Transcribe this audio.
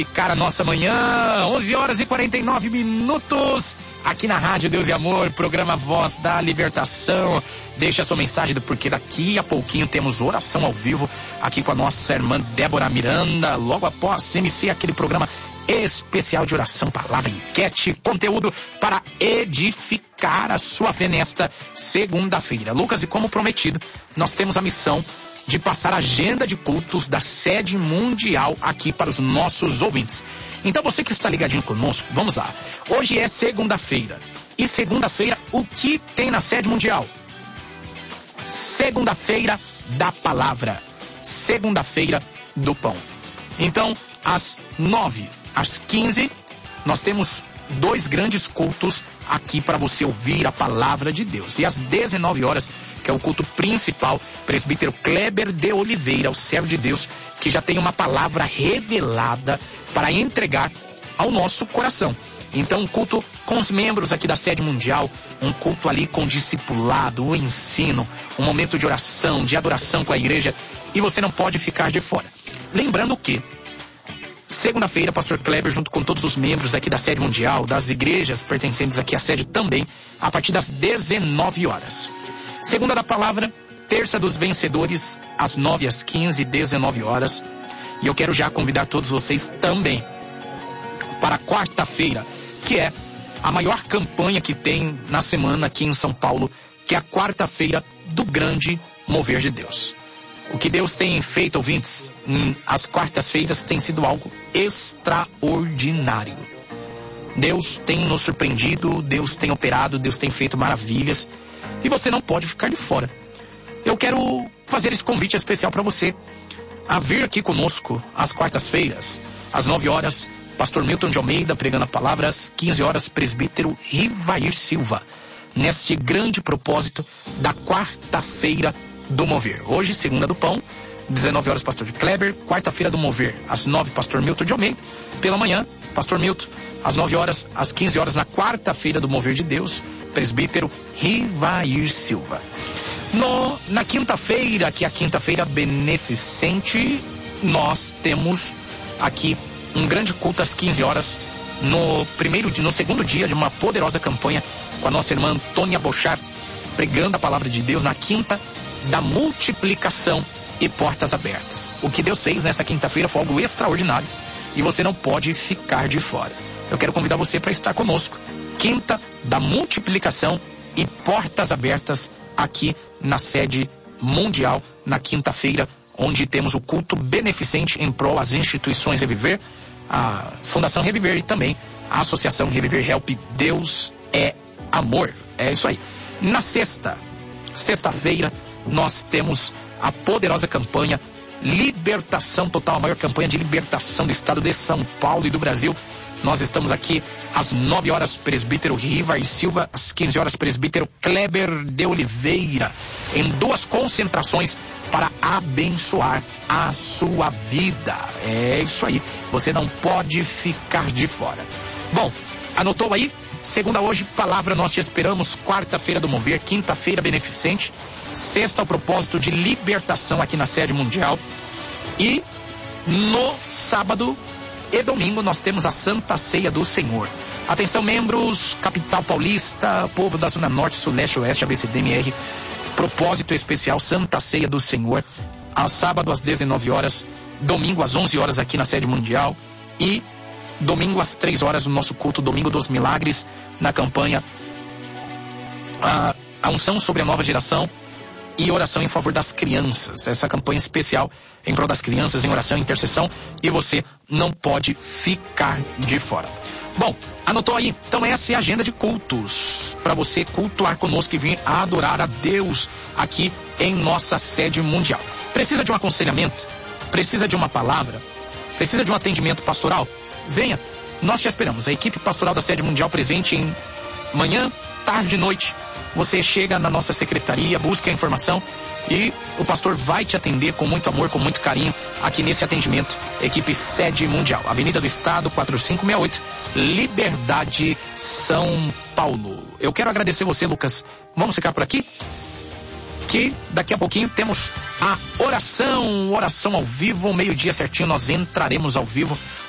Cara, nossa manhã, 11 horas e 49 minutos, aqui na Rádio Deus e Amor, programa Voz da Libertação. Deixa a sua mensagem do porquê. Daqui a pouquinho temos oração ao vivo aqui com a nossa irmã Débora Miranda, logo após iniciar aquele programa especial de oração, palavra, enquete, conteúdo para edificar a sua fé nesta segunda-feira. Lucas, e como prometido, nós temos a missão de passar a agenda de cultos da sede mundial aqui para os nossos ouvintes. Então você que está ligadinho conosco, vamos lá. Hoje é segunda-feira. E segunda-feira, o que tem na sede mundial? Segunda-feira da palavra. Segunda-feira do pão. Então, às 9, às 15, nós temos 2 grandes cultos aqui para você ouvir a palavra de Deus. E às 19 horas, que é o culto principal, presbítero Kleber de Oliveira, o servo de Deus, que já tem uma palavra revelada para entregar ao nosso coração. Então, um culto com os membros aqui da sede mundial, um culto ali com discipulado, o ensino, um momento de oração, de adoração com a igreja, e você não pode ficar de fora. Lembrando que segunda-feira, pastor Kleber, junto com todos os membros aqui da sede mundial, das igrejas pertencentes aqui à sede também, a partir das 19 horas. Segunda da palavra, terça dos vencedores, às 9, às 15, 19 horas. E eu quero já convidar todos vocês também para quarta-feira, que é a maior campanha que tem na semana aqui em São Paulo, que é a quarta-feira do grande mover de Deus. O que Deus tem feito, ouvintes, às quartas-feiras tem sido algo extraordinário. Deus tem nos surpreendido, Deus tem operado, Deus tem feito maravilhas. E você não pode ficar de fora. Eu quero fazer esse convite especial para você a vir aqui conosco às quartas-feiras, às 9 horas, pastor Milton de Almeida pregando a palavra, às 15 horas, presbítero Rivair Silva, nesse grande propósito da quarta-feira do mover. Hoje, segunda do pão, 19 horas, pastor de Kleber. Quarta-feira do mover, às 9, pastor Milton de Almeida. Pela manhã, pastor Milton, às 9 horas, às 15 horas, na quarta-feira do mover de Deus, presbítero Rivair Silva. Na quinta-feira, que é a quinta-feira beneficente, nós temos aqui um grande culto às 15 horas, no segundo dia de uma poderosa campanha com a nossa irmã Antônia Bochar, pregando a palavra de Deus na quinta da multiplicação e portas abertas. O que Deus fez nessa quinta-feira foi algo extraordinário e você não pode ficar de fora. Eu quero convidar você para estar conosco. Quinta da multiplicação e portas abertas aqui na sede mundial, na quinta-feira, onde temos o culto beneficente em prol às instituições Reviver, a Fundação Reviver e também a Associação Reviver Help. Deus é amor. É isso aí. Na sexta-feira, nós temos a poderosa campanha Libertação Total, a maior campanha de libertação do estado de São Paulo e do Brasil. Nós estamos aqui às 9 horas, presbítero Rivair Silva, às 15 horas, presbítero Kleber de Oliveira, em 2 concentrações para abençoar a sua vida. É isso aí, você não pode ficar de fora. Bom, anotou aí? Segunda hoje, palavra, nós te esperamos. Quarta-feira do mover, quinta-feira beneficente, sexta o propósito de libertação aqui na sede mundial. E no sábado e domingo nós temos a Santa Ceia do Senhor. Atenção, membros, capital paulista, povo da zona norte, sul, leste, oeste, ABCDMR, propósito especial Santa Ceia do Senhor, a sábado às 19 horas, domingo às 11 horas aqui na sede mundial e domingo às 3 horas no nosso culto, Domingo dos Milagres, na campanha a unção sobre a nova geração e oração em favor das crianças. Essa campanha especial em prol das crianças, em oração e intercessão, e você não pode ficar de fora. Bom, anotou aí? Então essa é a agenda de cultos, para você cultuar conosco e vir adorar a Deus aqui em nossa sede mundial. Precisa de um aconselhamento? Precisa de uma palavra? Precisa de um atendimento pastoral? Venha, nós te esperamos. A equipe pastoral da sede mundial presente em manhã, tarde e noite. Você chega na nossa secretaria, busca a informação e o pastor vai te atender com muito amor, com muito carinho aqui nesse atendimento. Equipe Sede Mundial, Avenida do Estado, 4568, Liberdade, São Paulo. Eu quero agradecer você, Lucas. Vamos ficar por aqui? Que daqui a pouquinho temos a oração ao vivo, meio-dia certinho nós entraremos ao vivo